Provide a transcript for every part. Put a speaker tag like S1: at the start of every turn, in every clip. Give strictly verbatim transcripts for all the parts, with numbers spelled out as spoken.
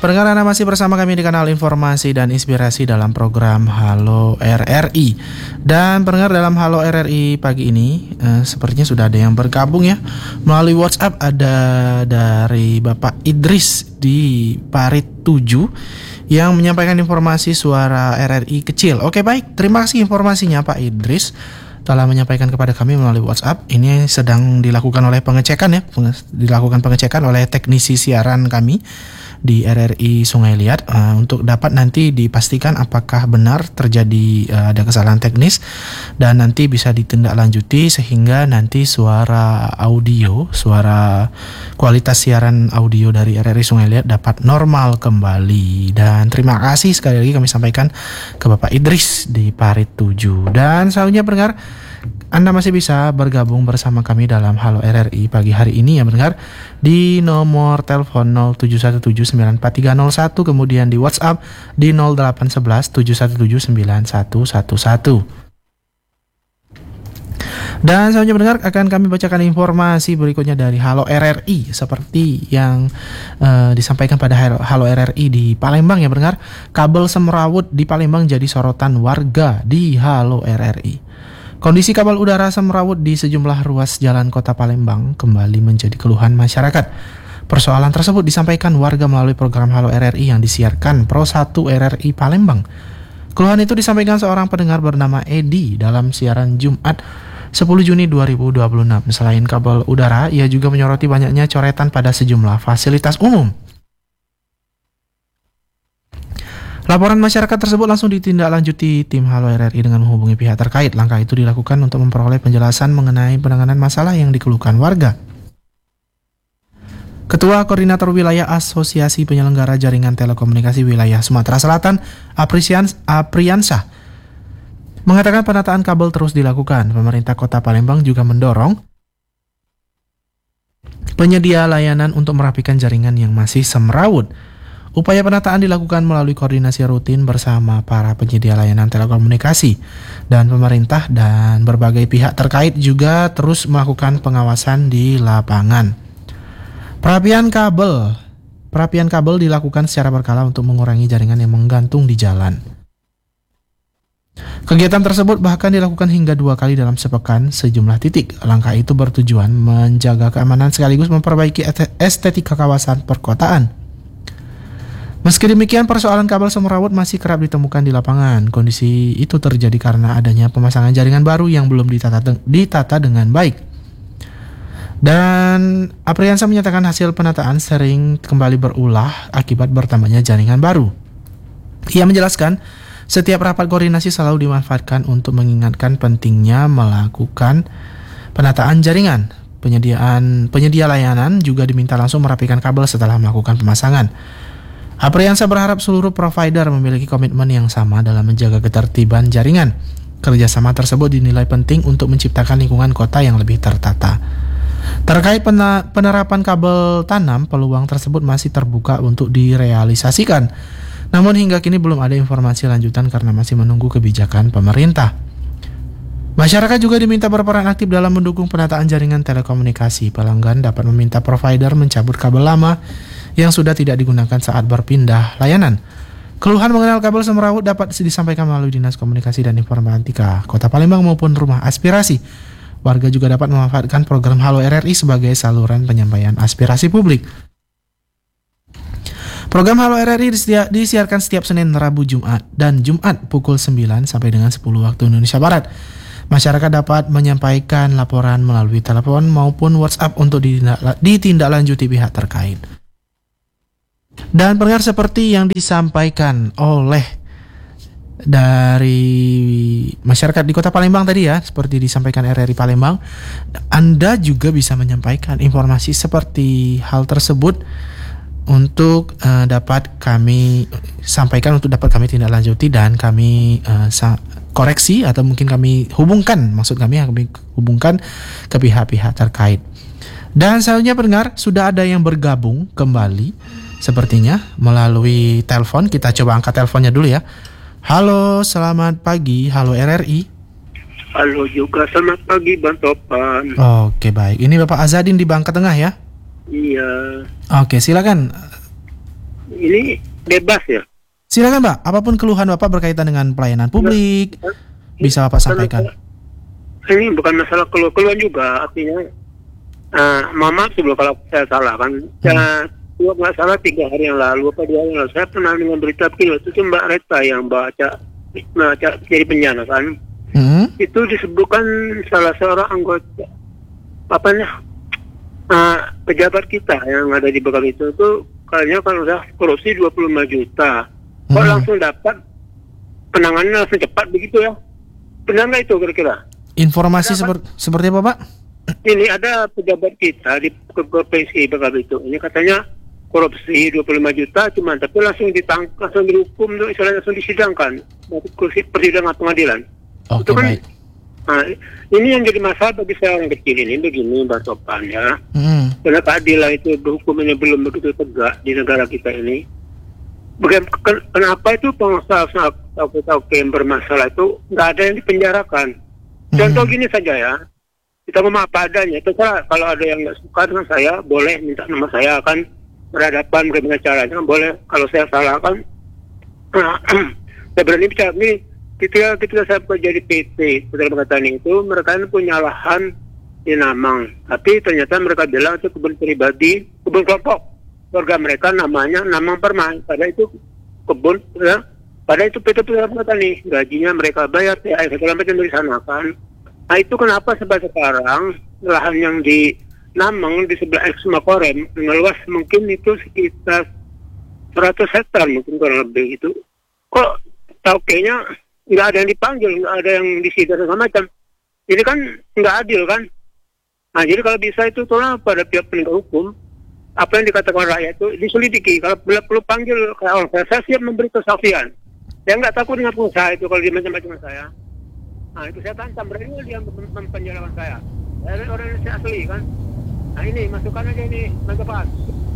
S1: Pendengar, Anda masih bersama kami di kanal Informasi dan Inspirasi dalam program Halo R R I. Dan pendengar, dalam Halo R R I pagi ini eh, sepertinya sudah ada yang bergabung ya. Melalui WhatsApp ada dari Bapak Idris di Parit tujuh yang menyampaikan informasi suara R R I kecil. Oke, baik, terima kasih informasinya Pak Idris telah menyampaikan kepada kami melalui WhatsApp. Ini sedang dilakukan oleh pengecekan ya, dilakukan pengecekan oleh teknisi siaran kami di R R I Sungai Liat uh, untuk dapat nanti dipastikan apakah benar terjadi uh, ada kesalahan teknis dan nanti bisa ditindaklanjuti sehingga nanti suara audio, suara kualitas siaran audio dari R R I Sungai Liat dapat normal kembali. Dan terima kasih sekali lagi kami sampaikan ke Bapak Idris di Parit tujuh. Dan selanjutnya pendengar, Anda masih bisa bergabung bersama kami dalam Halo R R I pagi hari ini ya pendengar, di nomor telepon nol tujuh satu tujuh sembilan empat tiga nol satu, kemudian di WhatsApp di nol delapan satu satu tujuh satu tujuh sembilan satu satu satu. Dan selanjutnya pendengar, akan kami bacakan informasi berikutnya dari Halo R R I seperti yang uh, disampaikan pada Halo R R I di Palembang ya pendengar. Kabel semrawut di Palembang jadi sorotan warga di Halo R R I. Kondisi kabel udara semrawut di sejumlah ruas jalan kota Palembang kembali menjadi keluhan masyarakat. Persoalan tersebut disampaikan warga melalui program Halo R R I yang disiarkan Pro satu R R I Palembang. Keluhan itu disampaikan seorang pendengar bernama Edi dalam siaran Jumat sepuluh Juni dua ribu dua puluh enam. Selain kabel udara, ia juga menyoroti banyaknya coretan pada sejumlah fasilitas umum. Laporan masyarakat tersebut langsung ditindaklanjuti tim Halo R R I dengan menghubungi pihak terkait. Langkah itu dilakukan untuk memperoleh penjelasan mengenai penanganan masalah yang dikeluhkan warga. Ketua Koordinator Wilayah Asosiasi Penyelenggara Jaringan Telekomunikasi Wilayah Sumatera Selatan, Apriansah, mengatakan penataan kabel terus dilakukan. Pemerintah Kota Palembang juga mendorong penyedia layanan untuk merapikan jaringan yang masih semrawut. Upaya penataan dilakukan melalui koordinasi rutin bersama para penyedia layanan telekomunikasi dan pemerintah, dan berbagai pihak terkait juga terus melakukan pengawasan di lapangan. Perapian kabel, perapian kabel dilakukan secara berkala untuk mengurangi jaringan yang menggantung di jalan. Kegiatan tersebut bahkan dilakukan hingga dua kali dalam sepekan sejumlah titik. Langkah itu bertujuan menjaga keamanan sekaligus memperbaiki estetika kawasan perkotaan. Meski demikian, persoalan kabel semrawut masih kerap ditemukan di lapangan. Kondisi itu terjadi karena adanya pemasangan jaringan baru yang belum ditata, ditata dengan baik. Dan Apriansa menyatakan hasil penataan sering kembali berulah akibat bertambahnya jaringan baru. Ia menjelaskan, setiap rapat koordinasi selalu dimanfaatkan untuk mengingatkan pentingnya melakukan penataan jaringan. Penyediaan penyedia layanan juga diminta langsung merapikan kabel setelah melakukan pemasangan. Apriansa berharap seluruh provider memiliki komitmen yang sama dalam menjaga ketertiban jaringan. Kerjasama tersebut dinilai penting untuk menciptakan lingkungan kota yang lebih tertata. Terkait penerapan kabel tanam, peluang tersebut masih terbuka untuk direalisasikan. Namun hingga kini belum ada informasi lanjutan karena masih menunggu kebijakan pemerintah. Masyarakat juga diminta berperan aktif dalam mendukung penataan jaringan telekomunikasi. Pelanggan dapat meminta provider mencabut kabel lama yang sudah tidak digunakan saat berpindah layanan. Keluhan mengenal kabel semrawut dapat disampaikan melalui Dinas Komunikasi dan Informatika Kota Palembang maupun Rumah Aspirasi. Warga juga dapat memanfaatkan program Halo R R I sebagai saluran penyampaian aspirasi publik. Program Halo R R I disiarkan setiap Senin, Rabu, Jumat, dan Jumat pukul sembilan sampai dengan sepuluh waktu Indonesia Barat. Masyarakat dapat menyampaikan laporan melalui telepon maupun WhatsApp untuk ditindaklanjuti pihak terkait. Dan pendengar, seperti yang disampaikan oleh dari masyarakat di Kota Palembang tadi ya, seperti disampaikan R R I Palembang, Anda juga bisa menyampaikan informasi seperti hal tersebut untuk uh, dapat kami sampaikan, untuk dapat kami tindak lanjuti dan kami uh, sa- koreksi atau mungkin kami hubungkan, maksud kami yang kami hubungkan ke pihak-pihak terkait. Dan selanjutnya pendengar, sudah ada yang bergabung kembali sepertinya melalui telepon. Kita coba angkat teleponnya dulu ya. Halo, selamat pagi. Halo R R I.
S2: Halo juga, selamat pagi Bang Topan.
S1: Oke, baik. Ini Bapak Azadin di Bangka Tengah ya?
S2: Iya.
S1: Oke, silakan.
S2: ini bebas ya.
S1: Silakan Pak, apapun keluhan Bapak berkaitan dengan pelayanan publik, bisa Bapak sampaikan.
S2: Ini bukan masalah keluhan juga, artinya uh, mama sebelum kalau saya salah kan, hmm. saya nggak salah tiga hari yang lalu apa dua hari yang lalu saya pernah dengan berita begini, itu Mbak Reta yang baca baca jadi penjana kan, hmm. itu disebutkan salah seorang anggota apa nih uh, pejabat kita yang ada di bekal itu itu kayaknya kalau udah korupsi dua puluh lima juta, kok hmm. langsung dapat penanganan langsung cepat begitu ya? Benar nggak itu kira-kira?
S1: Informasi seperti seperti apa Pak?
S2: Ini ada pejabat kita di provinsi Bekal itu. Ini katanya korupsi dua puluh lima juta, cuman tapi langsung ditangkap, langsung dihukum, tuh istilahnya langsung disidangkan. Kursi persidangan pengadilan.
S1: Oke,
S2: itu kan,
S1: baik.
S2: Nah, ini yang jadi masalah bagi saya orang kecil ini begini, Mbak Topan ya. Hmm. Karena keadilan itu hukumannya belum begitu tegak di negara kita ini. Bagaimana, kenapa itu pengusaha atau yang bermasalah itu nggak ada yang dipenjarakan? Contoh gini saja ya, kita ngomong apa adanya. Terserah kalau ada yang nggak suka dengan saya, boleh minta nama saya akan berhadapan bagaimana caranya, boleh. Kalau saya salah kan, saya berani bicara ini. Ketika ketika saya kerja di P T Putra Tani itu, mereka punya lahan di Namang, tapi ternyata mereka bilang itu kebun pribadi, kebun kelompok. Keluarga mereka namanya Namang Permai, pada itu kebun, ya, pada itu P T Putra Tani, gajinya mereka bayar, T H R segala macam dari sana kan. Nah itu kenapa sampai sekarang lahan yang di Namang di sebelah X Makorem dengan luas mungkin itu sekitar seratus hektar mungkin kurang lebih itu. Kok tauke-nya nggak ada yang dipanggil, nggak ada yang disidang segala macam. Ini kan nggak adil kan. Nah jadi kalau bisa itu tolong pada pihak penegak hukum, apa yang dikatakan rakyat itu diselidiki. Kalau bila perlu panggil kayak orang saya, saya siap memberi kesaksian. Saya nggak takut dengan pengusaha itu kalau dia macam-macam saya. Nah itu saya tantang, berani dia mempenjarakan saya. Saya orang Indonesia asli kan. Nah ini masukkan aja ini, mantap.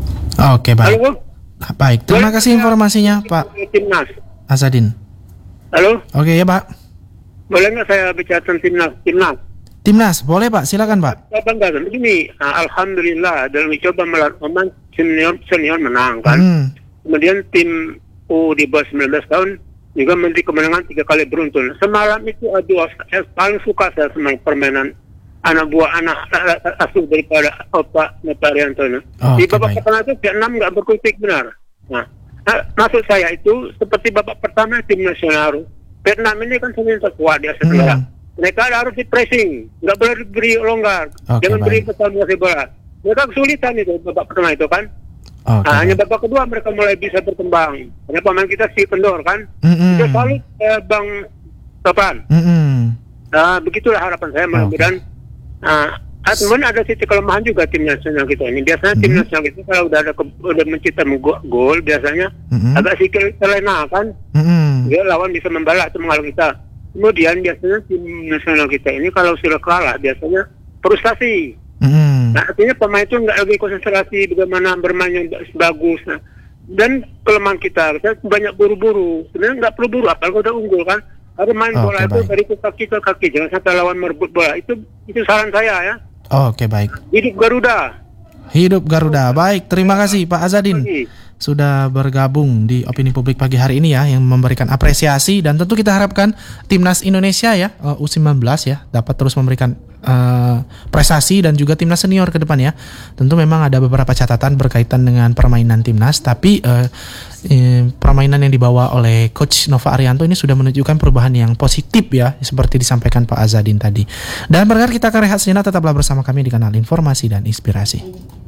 S1: Oke baik. Halo, baik, terima kasih informasinya Pak
S2: Timnas
S1: Azadin.
S2: Halo.
S1: Oke ya Pak.
S2: Boleh nggak saya bicara tentang timnas? Timnas.
S1: Timnas, boleh Pak, silakan Pak.
S2: Apa enggak? Begini, nah, alhamdulillah dalam mencoba melawan senior senior menang kan. Hmm. Kemudian tim U di bawah sembilan belas tahun juga memberi kemenangan tiga kali beruntun. Semalam itu aduh, saya paling suka saya sama permainan anak buah anak asuh daripada Opa Notarianto. Oh, di babak pertama itu Vietnam nggak berkutik benar. Nah, nah, maksud saya itu seperti babak pertama tim nasional Vietnam ini kan sebenarnya terkuat di Asia Tenggara. Hmm. Mereka harus di pressing, nggak boleh diberi longgar, okay, jangan beri kesalahan bola. Mereka kesulitan itu babak pertama itu kan. Okay, nah, hanya babak kedua mereka mulai bisa berkembang. Karena pemain kita si kendor kan. Mm-hmm. Kita salut eh, Bang Topan. Mm-hmm. Nah, begitulah harapan saya mudah-mudahan. Nah, kemudian ada sisi kelemahan juga tim nasional kita ini. Biasanya mm-hmm. tim nasional kita kalau udah ada ke- udah menciptakan gol, biasanya mm-hmm. agak sikit terlena kan. Mm-hmm. Dia lawan bisa membalas atau menghalang kita. Kemudian biasanya tim nasional kita ini kalau sudah kalah biasanya frustasi. Mm. Nah artinya pemain itu nggak lagi konsentrasi bagaimana bermain yang bagus. Nah, dan kelemahan kita, kita banyak buru-buru. Sebenarnya nggak perlu buru, apalagi udah unggul kan. Harus main oh, bola okay, itu baik. Dari kaki ke kaki, jangan sampai lawan merebut bola. Itu itu saran saya ya.
S1: Oh, Oke okay, baik.
S2: Hidup Garuda.
S1: Hidup Garuda. Baik, terima kasih Pak Azadin sudah bergabung di Opini Publik pagi hari ini ya, yang memberikan apresiasi, dan tentu kita harapkan Timnas Indonesia ya U sembilan belas ya dapat terus memberikan uh, prestasi, dan juga Timnas senior ke depan ya. Tentu memang ada beberapa catatan berkaitan dengan permainan Timnas, tapi uh, eh, permainan yang dibawa oleh Coach Nova Arianto ini sudah menunjukkan perubahan yang positif ya, seperti disampaikan Pak Azadin tadi. Dan berkar kita akan rehat sejenak, tetaplah bersama kami di kanal Informasi dan Inspirasi.